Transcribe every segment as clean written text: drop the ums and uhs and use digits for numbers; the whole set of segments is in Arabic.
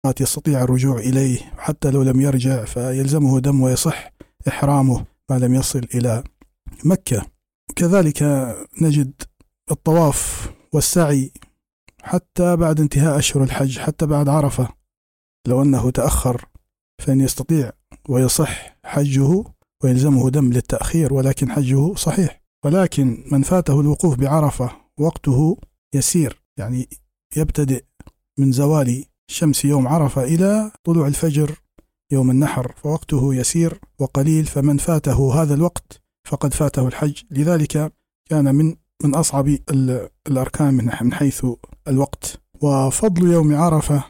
يستطيع الرجوع إليه، حتى لو لم يرجع فيلزمه دم ويصح إحرامه ما لم يصل إلى مكة. كذلك نجد الطواف والسعي حتى بعد انتهاء أشهر الحج، حتى بعد عرفة لو أنه تأخر فإن يستطيع ويصح حجه ويلزمه دم للتأخير، ولكن حجه صحيح. ولكن من فاته الوقوف بعرفة وقته يسير، يعني يبتدئ من زوال شمس يوم عرفة إلى طلوع الفجر يوم النحر، فوقته يسير وقليل، فمن فاته هذا الوقت فقد فاته الحج. لذلك كان من أصعب الأركان من حيث الوقت. وفضل يوم عرفة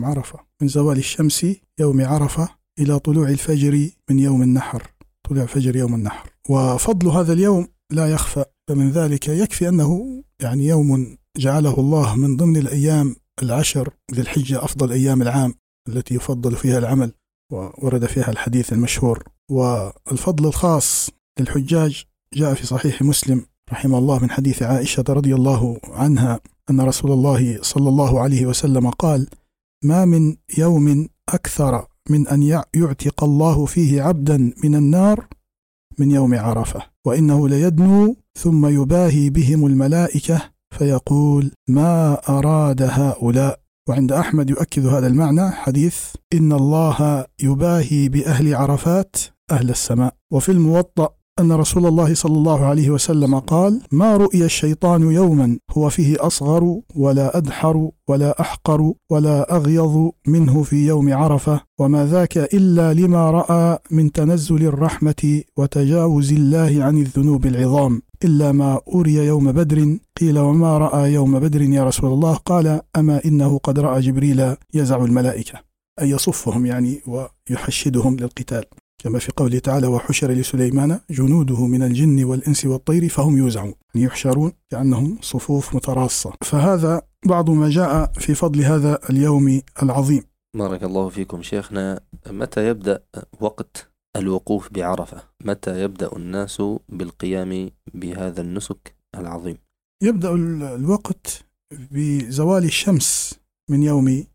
من زوال الشمس يوم عرفة إلى طلوع الفجر من يوم النحر، طلوع فجر يوم النحر. وفضل هذا اليوم لا يخفى، فمن ذلك يكفي أنه يعني يوم جعله الله من ضمن الأيام العشر ذي الحجة، أفضل أيام العام التي يفضل فيها العمل، وورد فيها الحديث المشهور. والفضل الخاص للحجاج جاء في صحيح مسلم رحمه الله من حديث عائشة رضي الله عنها أن رسول الله صلى الله عليه وسلم قال: ما من يوم أكثر من أن يعتق الله فيه عبدا من النار من يوم عرفة، وإنه ليدنو ثم يباهي بهم الملائكة فيقول: ما أراد هؤلاء. وعند أحمد يؤكد هذا المعنى حديث: إن الله يباهي بأهل عرفات أهل السماء. وفي الموطأ أن رسول الله صلى الله عليه وسلم قال: ما رؤي الشيطان يوما هو فيه أصغر ولا أدحر ولا أحقر ولا أغيظ منه في يوم عرفة، وما ذاك إلا لما رأى من تنزل الرحمة وتجاوز الله عن الذنوب العظام، إلا ما أري يوم بدر. قيل: وما رأى يوم بدر يا رسول الله؟ قال: أما إنه قد رأى جبريل يزع الملائكة، أي يصفهم يعني ويحشدهم للقتال، كما في قوله تعالى: وحشر لسليمان جنوده من الجن والإنس والطير فهم يوزعون، يعني يحشرون كأنهم صفوف متراصة. فهذا بعض ما جاء في فضل هذا اليوم العظيم. بارك الله فيكم شيخنا. متى يبدأ وقت الوقوف بعرفة؟ متى يبدأ الناس بالقيام بهذا النسك العظيم؟ يبدأ الوقت بزوال الشمس من يوم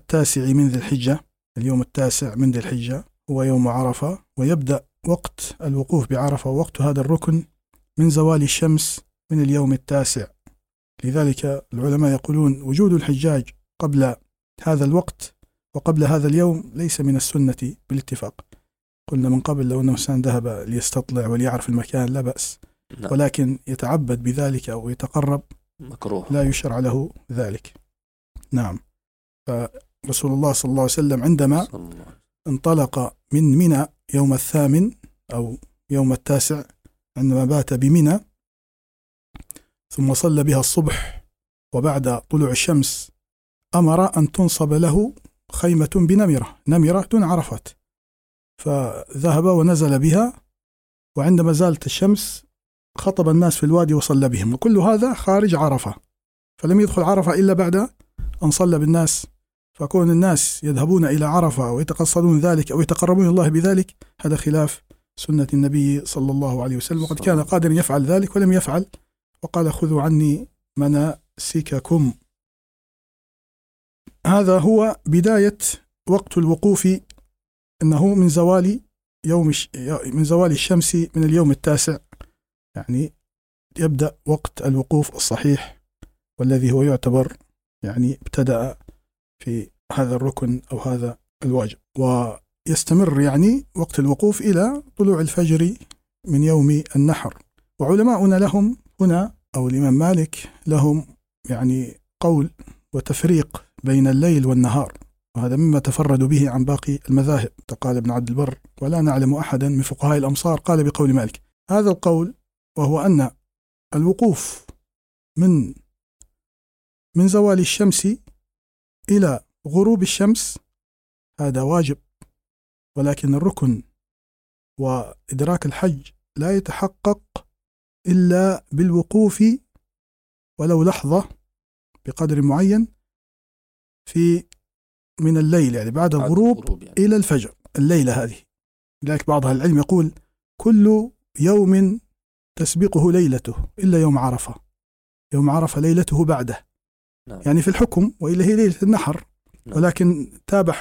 9 من ذي الحجة. اليوم 9 من ذي الحجة هو يوم عرفة، ويبدأ وقت الوقوف بعرفة ووقت هذا الركن من زوال الشمس من اليوم 9. لذلك العلماء يقولون وجود الحجاج قبل هذا الوقت وقبل هذا اليوم ليس من السنة بالاتفاق. قلنا من قبل لو أن إنسان ذهب ليستطلع وليعرف المكان لا بأس، ولكن يتعبد بذلك أو يتقرب مكروه، لا يشرع له ذلك. نعم. فرسول الله صلى الله عليه وسلم عندما انطلق من منى يوم 8 أو يوم 9، عندما بات بمنى ثم صلى بها الصبح، وبعد طلوع الشمس أمر أن تنصب له خيمة نمرة دون عرفات، فذهب ونزل بها، وعندما زالت الشمس خطب الناس في الوادي وصلى بهم، وكل هذا خارج عرفة، فلم يدخل عرفة إلا بعد أن صلى بالناس. فكون الناس يذهبون إلى عرفة ويتقصدون ذلك أو يتقربون الله بذلك هذا خلاف سنة النبي صلى الله عليه وسلم، وقد كان قادرا يفعل ذلك ولم يفعل، وقال: خذوا عني مناسككم. هذا هو بداية وقت الوقوف، إنه من زوال الشمس من اليوم 9، يعني يبدأ وقت الوقوف الصحيح، والذي هو يعتبر يعني ابتدأ في هذا الركن أو هذا الواجب، ويستمر يعني وقت الوقوف إلى طلوع الفجر من يوم النحر. وعلماؤنا لهم هنا، أو الإمام مالك لهم يعني قول وتفريق بين الليل والنهار، وهذا مما تفردوا به عن باقي المذاهب. قال ابن عبد البر: ولا نعلم أحدا من فقهاء الأمصار قال بقول مالك هذا القول، وهو أن الوقوف من زوال الشمس إلى غروب الشمس هذا واجب، ولكن الركن وإدراك الحج لا يتحقق إلا بالوقوف ولو لحظة بقدر معين من الليل، يعني بعد الغروب يعني إلى الفجر الليلة هذه. لذلك بعض أهل العلم يقول: كل يوم تسبقه ليلته إلا يوم عرفة، يوم عرفة ليلته بعده، يعني في الحكم، وإلا هي ليلة النحر، ولكن تابع